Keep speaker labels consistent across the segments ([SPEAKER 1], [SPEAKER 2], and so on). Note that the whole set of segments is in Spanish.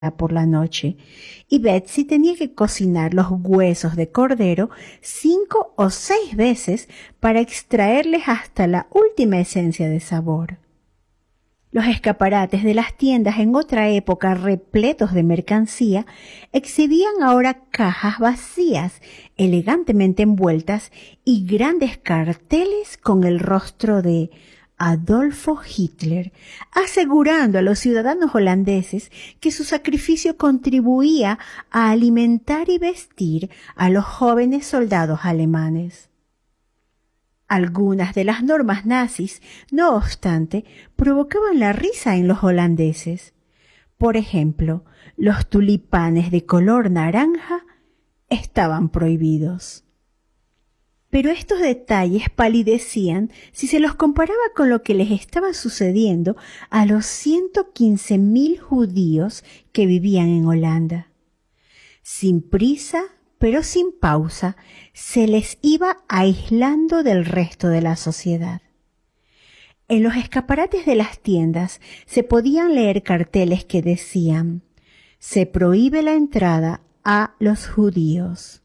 [SPEAKER 1] por la noche, y Betsy tenía que cocinar los huesos de cordero 5 o 6 veces para extraerles hasta la última esencia de sabor. Los escaparates de las tiendas en otra época repletos de mercancía exhibían ahora cajas vacías, elegantemente envueltas, y grandes carteles con el rostro de Adolfo Hitler, asegurando a los ciudadanos holandeses que su sacrificio contribuía a alimentar y vestir a los jóvenes soldados alemanes. Algunas de las normas nazis, no obstante, provocaban la risa en los holandeses. Por ejemplo, los tulipanes de color naranja estaban prohibidos. Pero estos detalles palidecían si se los comparaba con lo que les estaba sucediendo a los 115.000 judíos que vivían en Holanda. Sin prisa, pero sin pausa, se les iba aislando del resto de la sociedad. En los escaparates de las tiendas se podían leer carteles que decían: «Se prohíbe la entrada a los judíos».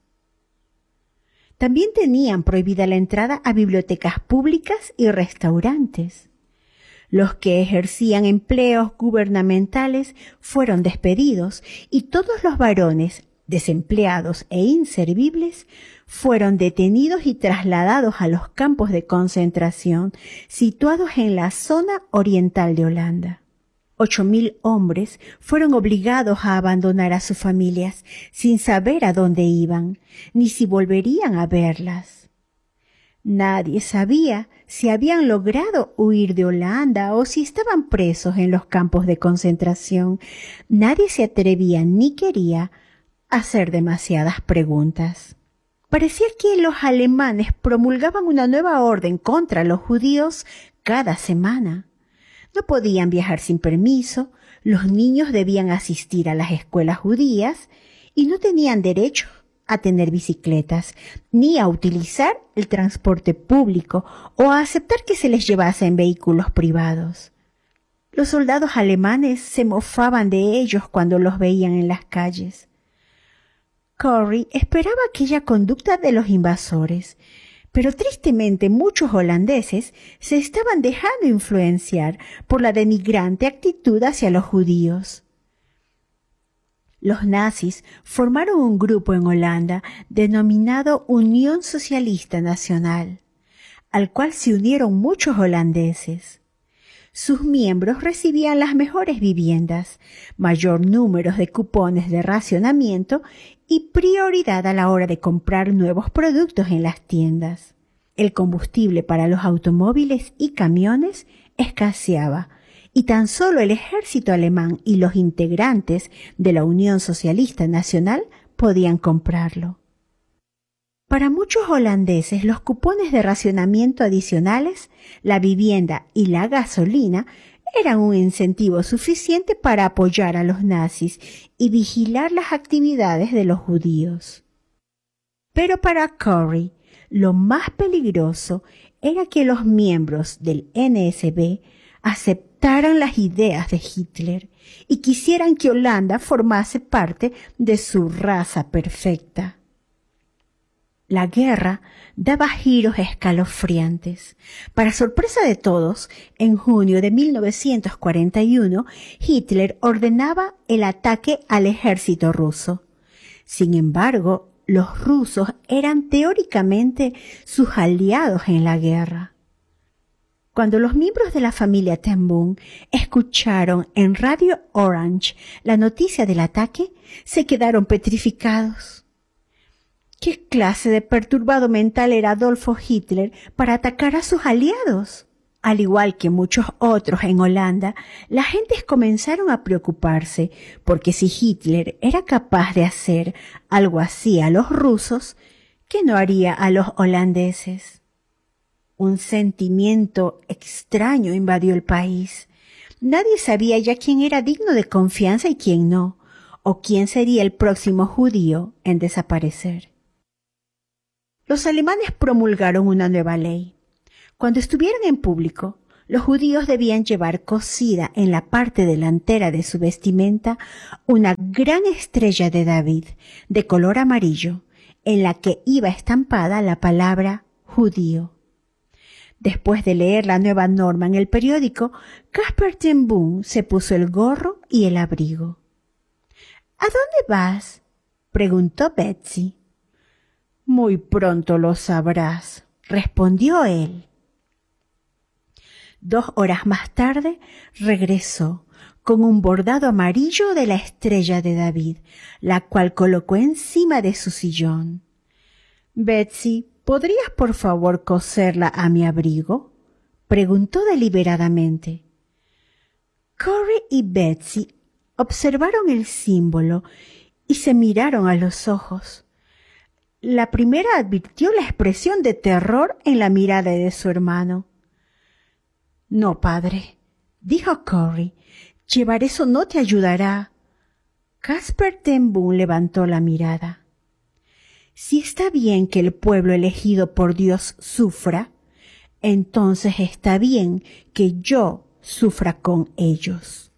[SPEAKER 1] También tenían prohibida la entrada a bibliotecas públicas y restaurantes. Los que ejercían empleos gubernamentales fueron despedidos y todos los varones desempleados e inservibles fueron detenidos y trasladados a los campos de concentración situados en la zona oriental de Holanda. 8.000 hombres fueron obligados a abandonar a sus familias sin saber a dónde iban, ni si volverían a verlas. Nadie sabía si habían logrado huir de Holanda o si estaban presos en los campos de concentración. Nadie se atrevía ni quería hacer demasiadas preguntas. Parecía que los alemanes promulgaban una nueva orden contra los judíos cada semana. No podían viajar sin permiso, los niños debían asistir a las escuelas judías y no tenían derecho a tener bicicletas, ni a utilizar el transporte público o a aceptar que se les llevase en vehículos privados. Los soldados alemanes se mofaban de ellos cuando los veían en las calles. Corrie esperaba aquella conducta de los invasores, pero tristemente muchos holandeses se estaban dejando influenciar por la denigrante actitud hacia los judíos. Los nazis formaron un grupo en Holanda denominado Unión Socialista Nacional, al cual se unieron muchos holandeses. Sus miembros recibían las mejores viviendas, mayor número de cupones de racionamiento y prioridad a la hora de comprar nuevos productos en las tiendas. El combustible para los automóviles y camiones escaseaba, y tan solo el ejército alemán y los integrantes de la Unión Socialista Nacional podían comprarlo. Para muchos holandeses, los cupones de racionamiento adicionales, la vivienda y la gasolina eran un incentivo suficiente para apoyar a los nazis y vigilar las actividades de los judíos. Pero para Corrie, lo más peligroso era que los miembros del NSB aceptaran las ideas de Hitler y quisieran que Holanda formase parte de su raza perfecta. La guerra daba giros escalofriantes. Para sorpresa de todos, en junio de 1941, Hitler ordenaba el ataque al ejército ruso. Sin embargo, los rusos eran teóricamente sus aliados en la guerra. Cuando los miembros de la familia Ten Boom escucharon en Radio Orange la noticia del ataque, se quedaron petrificados. ¿Qué clase de perturbado mental era Adolfo Hitler para atacar a sus aliados? Al igual que muchos otros en Holanda, las gentes comenzaron a preocuparse porque si Hitler era capaz de hacer algo así a los rusos, ¿qué no haría a los holandeses? Un sentimiento extraño invadió el país. Nadie sabía ya quién era digno de confianza y quién no, o quién sería el próximo judío en desaparecer. Los alemanes promulgaron una nueva ley. Cuando estuvieran en público, Los judíos debían llevar cosida en la parte delantera de su vestimenta una gran estrella de David de color amarillo, en la que iba estampada la palabra judío. Después de leer la nueva norma en el periódico, Casper Ten Boom se puso el gorro y el abrigo. —¿A dónde vas? —preguntó Betsy. —Muy pronto lo sabrás —respondió él. 2 horas más tarde regresó con un bordado amarillo de la estrella de David, la cual colocó encima de su sillón. —Betsy, ¿podrías por favor coserla a mi abrigo? —preguntó deliberadamente. Corey y Betsy observaron el símbolo y se miraron a los ojos. La primera advirtió la expresión de terror en la mirada de su hermano. —No, padre —dijo Corey—, llevar eso no te ayudará. Casper Ten Boom levantó la mirada. Si está bien que el pueblo elegido por Dios sufra, entonces está bien que yo sufra con ellos.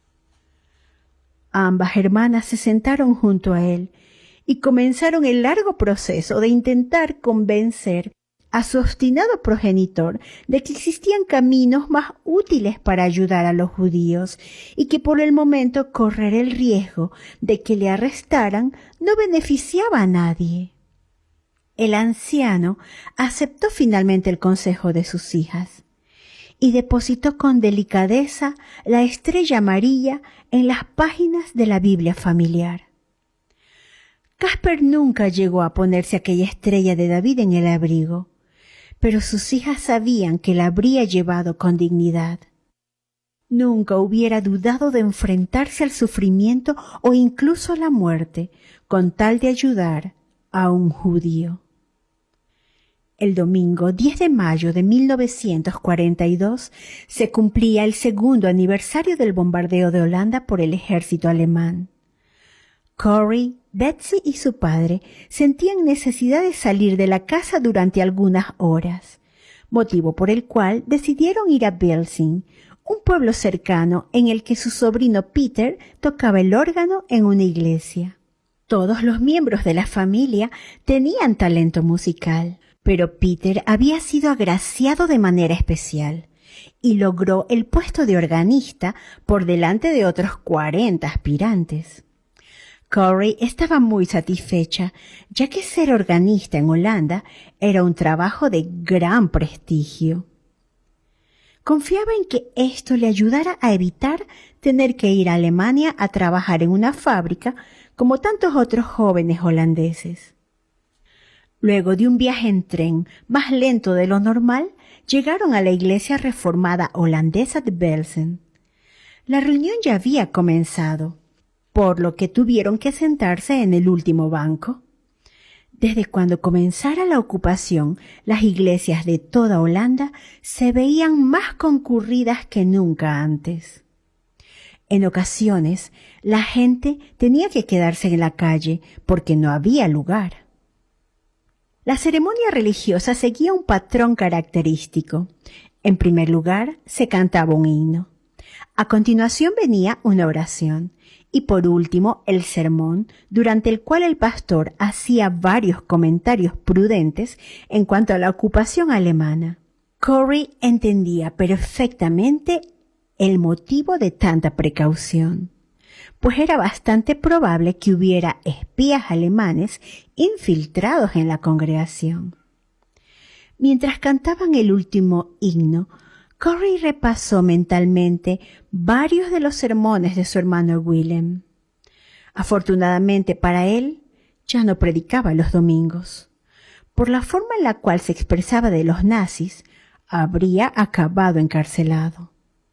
[SPEAKER 1] Ambas hermanas se sentaron junto a él y comenzaron el largo proceso de intentar convencer a su obstinado progenitor de que existían caminos más útiles para ayudar a los judíos y que por el momento correr el riesgo de que le arrestaran no beneficiaba a nadie. El anciano aceptó finalmente el consejo de sus hijas y depositó con delicadeza la estrella amarilla en las páginas de la Biblia familiar. Casper nunca llegó a ponerse aquella estrella de David en el abrigo, pero sus hijas sabían que la habría llevado con dignidad. Nunca hubiera dudado de enfrentarse al sufrimiento o incluso a la muerte con tal de ayudar a un judío. El domingo 10 de mayo de 1942 se cumplía el segundo aniversario del bombardeo de Holanda por el ejército alemán. Corey, Betsy y su padre sentían necesidad de salir de la casa durante algunas horas, motivo por el cual decidieron ir a Belzing, un pueblo cercano en el que su sobrino Peter tocaba el órgano en una iglesia. Todos los miembros de la familia tenían talento musical, pero Peter había sido agraciado de manera especial y logró el puesto de organista por delante de otros 40 aspirantes. Corey estaba muy satisfecha, ya que ser organista en Holanda era un trabajo de gran prestigio. Confiaba en que esto le ayudara a evitar tener que ir a Alemania a trabajar en una fábrica como tantos otros jóvenes holandeses. Luego de un viaje en tren más lento de lo normal, llegaron a la iglesia reformada holandesa de Belsen. La reunión ya había comenzado, por lo que tuvieron que sentarse en el último banco. Desde cuando comenzara la ocupación, las iglesias de toda Holanda se veían más concurridas que nunca antes. En ocasiones, la gente tenía que quedarse en la calle porque no había lugar. La ceremonia religiosa seguía un patrón característico. En primer lugar, se cantaba un himno. A continuación venía una oración. Y por último, el sermón, durante el cual el pastor hacía varios comentarios prudentes en cuanto a la ocupación alemana. Corey entendía perfectamente el motivo de tanta precaución, pues era bastante probable que hubiera espías alemanes infiltrados en la congregación. Mientras cantaban el último himno, Corey repasó mentalmente varios de los sermones de su hermano Willem. Afortunadamente para él, ya no predicaba los domingos. Por la forma en la cual se expresaba de los nazis, habría acabado encarcelado.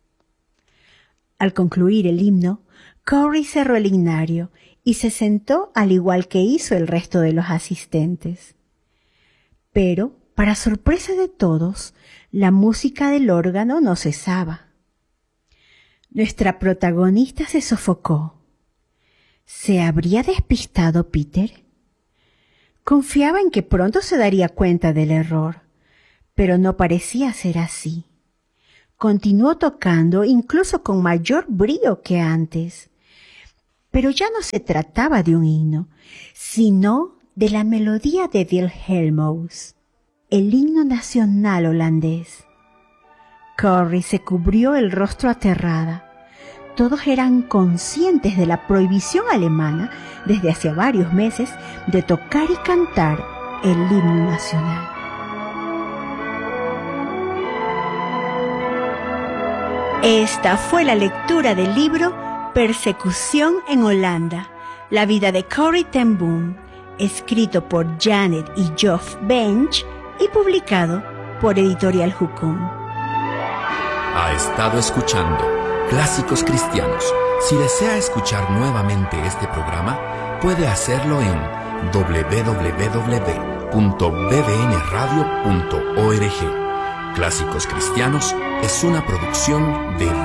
[SPEAKER 1] Al concluir el himno, Corey cerró el himnario y se sentó al igual que hizo el resto de los asistentes. Pero, para sorpresa de todos, la música del órgano no cesaba. Nuestra protagonista se sofocó. ¿Se habría despistado Peter? Confiaba en que pronto se daría cuenta del error, pero no parecía ser así. continuó tocando incluso con mayor brío que antes. Pero ya no se trataba de un himno, sino de la melodía de Wilhelmus, el himno nacional holandés. Corrie se cubrió el rostro aterrada. Todos eran conscientes de la prohibición alemana desde hacía varios meses de tocar y cantar el himno nacional. Esta fue la lectura del libro Persecución en Holanda, la vida de Corrie ten Boom, escrito por Janet y Geoff Bench y publicado por Editorial Jukum.
[SPEAKER 2] Ha estado escuchando Clásicos Cristianos. Si desea escuchar nuevamente este programa, puede hacerlo en www.bbnradio.org. Clásicos Cristianos es una producción de